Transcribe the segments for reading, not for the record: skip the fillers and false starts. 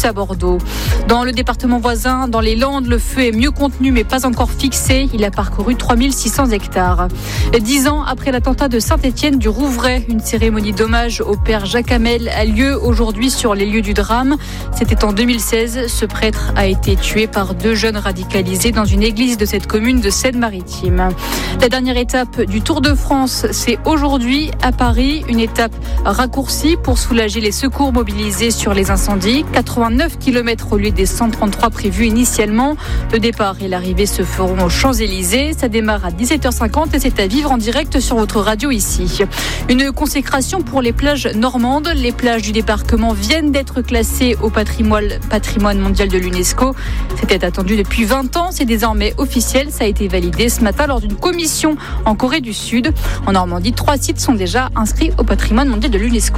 à Bordeaux. Dans le département voisin, dans les Landes, le feu est mieux contenu mais pas encore fixé. Il a parcouru 3600 hectares. 10 ans après l'attentat de Saint-Étienne du Rouvray, une cérémonie d'hommage au père Jacques Hamel a lieu aujourd'hui sur les lieux du drame. C'était en 2016. Ce prêtre a été tué par 2 jeunes radicalisés dans une église de cette commune de Seine-Maritime. La dernière étape du Tour de France, c'est aujourd'hui à Paris. Une étape raccourcie pour soulager les secours mobilisés sur les incendies. 89 km au lieu des 133 prévus initialement. Le départ et l'arrivée se feront aux Champs-Élysées. Ça démarre à 17h50 et c'est à vivre en direct sur votre radio ici. Une consécration pour les plages normandes. Les plages du débarquement viennent d'être classées au patrimoine mondial de l'UNESCO. C'était attendu depuis 20 ans. C'est désormais officiel. Ça a été validé ce matin lors d'une commission en Corée du Sud. En Normandie, 3 sites sont déjà inscrits au patrimoine mondial de l'UNESCO.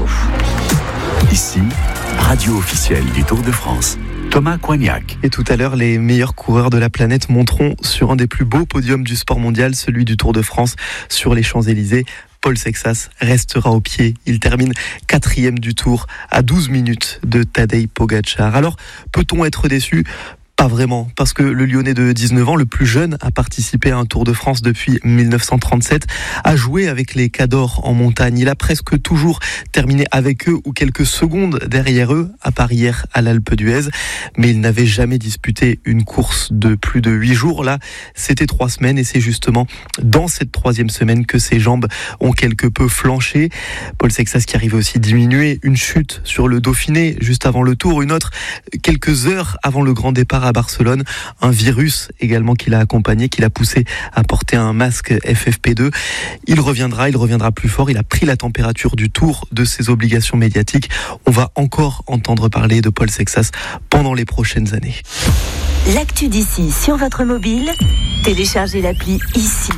Ici, radio officielle du Tour de France. Thomas Coignac. Et tout à l'heure, les meilleurs coureurs de la planète monteront sur un des plus beaux podiums du sport mondial, celui du Tour de France sur les Champs-Élysées. Paul Sexas restera au pied. Il termine 4e du Tour à 12 minutes de Tadej Pogačar. Alors, peut-on être déçu ? Pas vraiment, parce que le Lyonnais de 19 ans, le plus jeune à participer à un Tour de France depuis 1937, a joué avec les Cadors en montagne. Il a presque toujours terminé avec eux ou quelques secondes derrière eux, à part hier à l'Alpe d'Huez. Mais il n'avait jamais disputé une course de plus de 8 jours. Là, c'était 3 semaines et c'est justement dans cette 3e semaine que ses jambes ont quelque peu flanché. Paul Sexas qui arrivait aussi diminué, une chute sur le Dauphiné juste avant le Tour, une autre quelques heures avant le grand départ à Barcelone, un virus également qui l'a accompagné, qui l'a poussé à porter un masque FFP2. Il reviendra plus fort. Il a pris la température du Tour, de ses obligations médiatiques. On va encore entendre parler de Paul Sexas pendant les prochaines années. L'actu d'ici sur votre mobile, téléchargez l'appli ici.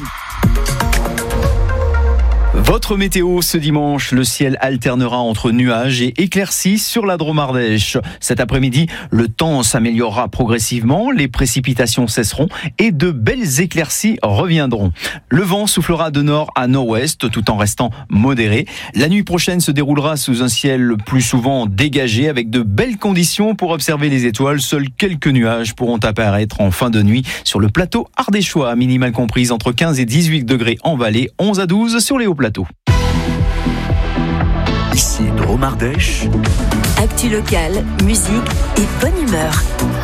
Votre météo ce dimanche, le ciel alternera entre nuages et éclaircies sur la Drôme Ardèche. Cet après-midi, le temps s'améliorera progressivement, les précipitations cesseront et de belles éclaircies reviendront. Le vent soufflera de nord à nord-ouest tout en restant modéré. La nuit prochaine se déroulera sous un ciel plus souvent dégagé avec de belles conditions pour observer les étoiles. Seuls quelques nuages pourront apparaître en fin de nuit sur le plateau ardéchois, minimale comprise entre 15 et 18 degrés en vallée, 11 à 12 sur les hauts plateaux. Ici, Drôme Ardèche. Actu locale, musique et bonne humeur.